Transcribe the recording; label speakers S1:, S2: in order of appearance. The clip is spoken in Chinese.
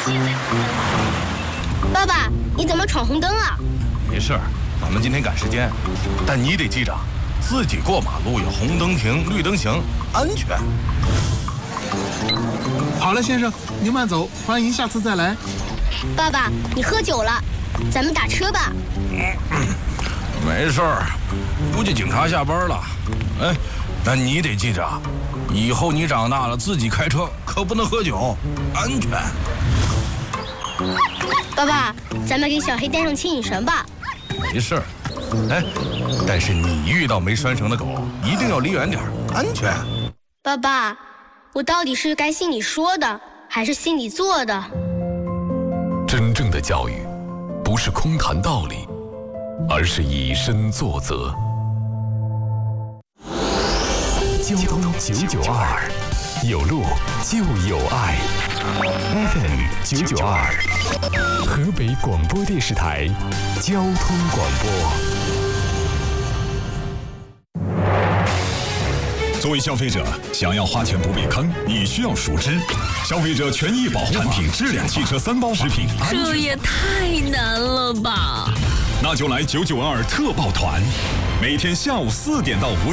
S1: 爸爸，你怎么闯红灯啊？
S2: 没事儿，咱们今天赶时间，但你得记着，自己过马路要红灯停，绿灯行，安全。
S3: 好了，先生，您慢走，欢迎下次再来。
S1: 爸爸，你喝酒了，咱们打车吧。
S2: 没事儿，估计警察下班了。哎，那你得记着，以后你长大了自己开车可不能喝酒，安全。
S1: 爸爸，咱们给小黑带上牵引绳吧。
S2: 没事儿，哎，但是你遇到没拴绳的狗，一定要离远点，安全。
S1: 爸爸，我到底是该信你说的，还是信你做的？
S4: 真正的教育，不是空谈道理，而是以身作则。交通992，有路就有爱。FM 992，河北广播电视台交通广播。
S5: 作为消费者，想要花钱不被坑，你需要熟知消费者权益保护法、产品质量、汽车3包食品安全。
S6: 这也太难了吧！
S5: 那就来992特报团，每天下午4点到5点。